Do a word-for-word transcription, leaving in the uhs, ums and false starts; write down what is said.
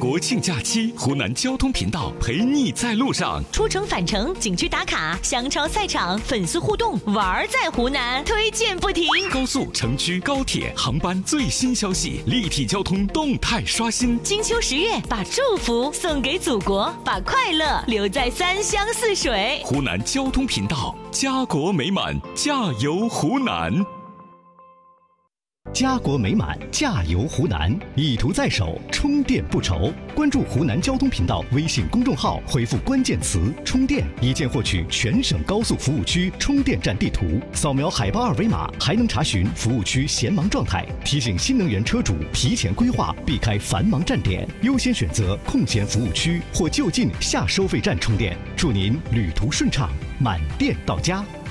国庆假期，湖南交通频道陪你在路上。 出城返程、景区打卡、香超赛场、粉丝互动，玩在湖南，推荐不停。 高速、城区、高铁、航班最新消息，立体交通动态刷新。 金秋十月，把祝福送给祖国，把快乐留在三湘四水。 湖南交通频道，家国美满，加油湖南！ 家国美满，加油湖南！意图在手，充电不愁。关注湖南交通频道微信公众号，回复关键词“充电”，一键获取全省高速服务区充电站地图，扫描海报二维码，还能查询服务区闲忙状态，提醒新能源车主提前规划，避开繁忙站点，优先选择空闲服务区或就近下收费站充电。祝您旅途顺畅，满电到家。